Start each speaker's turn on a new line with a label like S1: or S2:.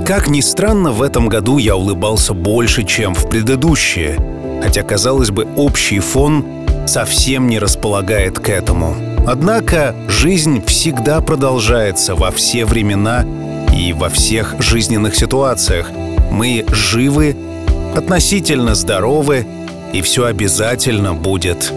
S1: Как ни странно, в этом году я улыбался больше, чем в предыдущие, хотя, казалось бы, общий фон совсем не располагает к этому. Однако жизнь всегда продолжается во все времена и во всех жизненных ситуациях. Мы живы, относительно здоровы, и все обязательно будет